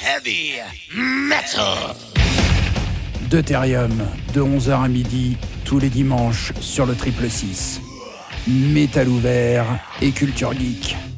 Heavy Metal. Deutérium, de 11h à midi, tous les dimanches sur le 666. Métal ouvert et culture geek.